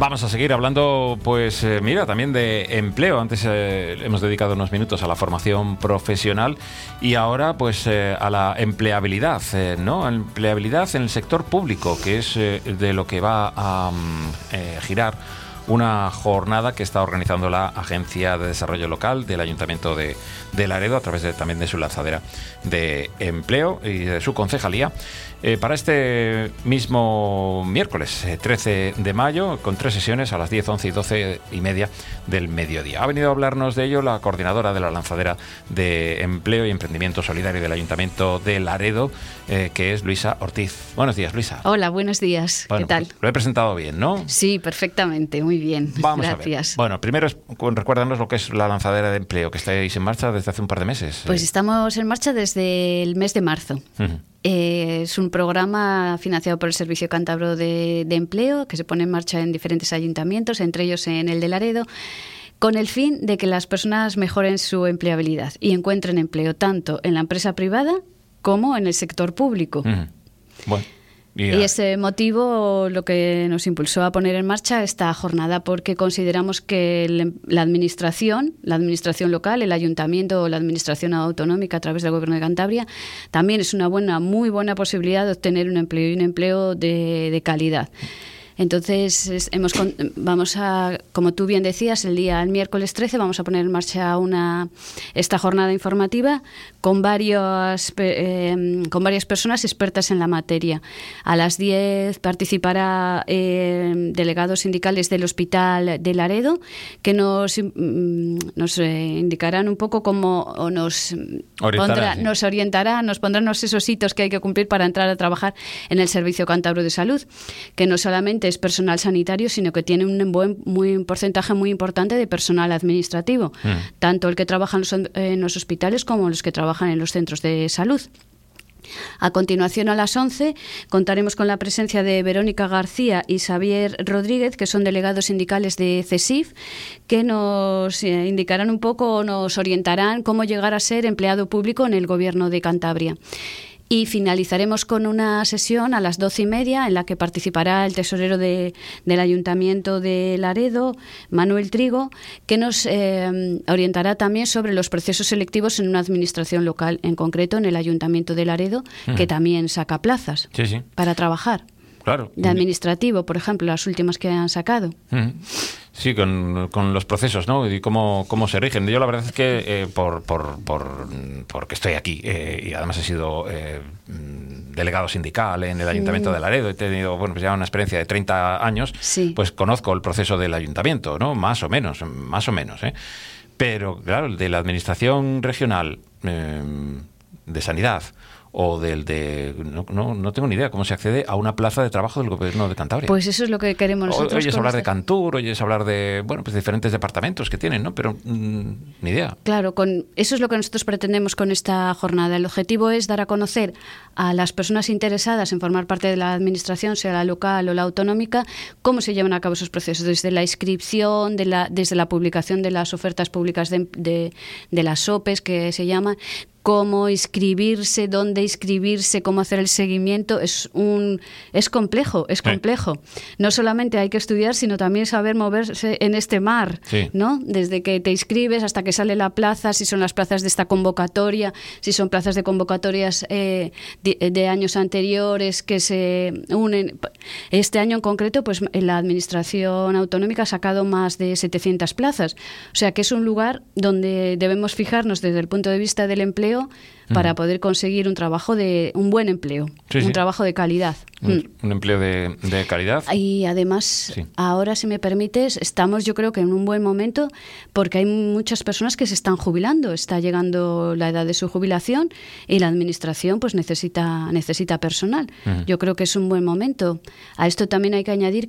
Vamos a seguir hablando, pues mira, también de empleo. Antes hemos dedicado unos minutos a la formación profesional y ahora pues a la empleabilidad, ¿no? Empleabilidad en el sector público, que es de lo que va a girar una jornada que está organizando la Agencia de Desarrollo Local del Ayuntamiento de Laredo a través también de su lanzadera de empleo y de su concejalía. Para este mismo miércoles 13 de mayo, con 3 sesiones a las 10, 11 y 12 y media del mediodía. Ha venido a hablarnos de ello la coordinadora de la lanzadera de empleo y emprendimiento solidario del Ayuntamiento de Laredo, que es Luisa Ortiz. Buenos días, Luisa. Hola, buenos días. Bueno, ¿qué tal? Pues lo he presentado bien, ¿no? Sí, perfectamente, muy bien. Vamos Gracias. a ver. Bueno, primero recuérdanos lo que es la lanzadera de empleo, que estáis en marcha desde hace un par de meses. Pues estamos en marcha desde el mes de marzo. Uh-huh. Es un programa financiado por el Servicio Cántabro de Empleo que se pone en marcha en diferentes ayuntamientos, entre ellos en el de Laredo, con el fin de que las personas mejoren su empleabilidad y encuentren empleo tanto en la empresa privada como en el sector público. Uh-huh. Bueno. Y ese motivo lo que nos impulsó a poner en marcha esta jornada, porque consideramos que la administración local, el ayuntamiento o la administración autonómica a través del Gobierno de Cantabria, también es una muy buena posibilidad de obtener un empleo y un empleo de calidad. Entonces, vamos a, como tú bien decías, el miércoles 13 vamos a poner en marcha esta jornada informativa con varias personas expertas en la materia. A las 10 participará delegados sindicales del Hospital de Laredo, que nos indicarán un poco cómo, o nos orientarán, nos pondrán esos hitos que hay que cumplir para entrar a trabajar en el Servicio Cántabro de Salud, que no solamente es personal sanitario, sino que tiene un porcentaje muy importante de personal administrativo, tanto el que trabaja en los hospitales como los que trabajan en los centros de salud. A continuación, a las 11, contaremos con la presencia de Verónica García y Xavier Rodríguez, que son delegados sindicales de CESIF, que nos indicarán un poco, nos orientarán cómo llegar a ser empleado público en el Gobierno de Cantabria. Y finalizaremos con una sesión a las 12:30 en la que participará el tesorero del Ayuntamiento de Laredo, Manuel Trigo, que nos orientará también sobre los procesos selectivos en una administración local, en concreto en el Ayuntamiento de Laredo, que también saca plazas para trabajar. Claro. De administrativo, por ejemplo, las últimas que han sacado. Sí, con los procesos, ¿no? Y cómo se rigen. Yo la verdad es que porque estoy aquí y además he sido delegado sindical en el Ayuntamiento de Laredo, he tenido pues ya una experiencia de 30 años, pues conozco el proceso del Ayuntamiento, ¿no? Más o menos, ¿eh? Pero claro, el de la Administración Regional de Sanidad o no tengo ni idea cómo se accede a una plaza de trabajo del Gobierno de Cantabria. Pues eso es lo que queremos nosotros. Oyes hablar de Cantur, oyes hablar de pues diferentes departamentos que tienen, ¿no? Pero ni idea. Claro, eso es lo que nosotros pretendemos con esta jornada. El objetivo es dar a conocer a las personas interesadas en formar parte de la administración, sea la local o la autonómica, cómo se llevan a cabo esos procesos, desde la inscripción, desde la publicación de las ofertas públicas de las OPEs, que se llaman, cómo inscribirse, dónde inscribirse, cómo hacer el seguimiento. Es complejo. No solamente hay que estudiar, sino también saber moverse en este mar, ¿no? Desde que te inscribes hasta que sale la plaza, si son las plazas de esta convocatoria, si son plazas de convocatorias de años anteriores que se unen. Este año en concreto, pues la Administración Autonómica ha sacado más de 700 plazas. O sea que es un lugar donde debemos fijarnos desde el punto de vista del empleo para poder conseguir un buen empleo, trabajo de calidad. Un empleo de calidad. Y además, ahora, si me permites, estamos yo creo que en un buen momento porque hay muchas personas que se están jubilando, está llegando la edad de su jubilación y la administración pues necesita personal. Yo creo que es un buen momento. A esto también hay que añadir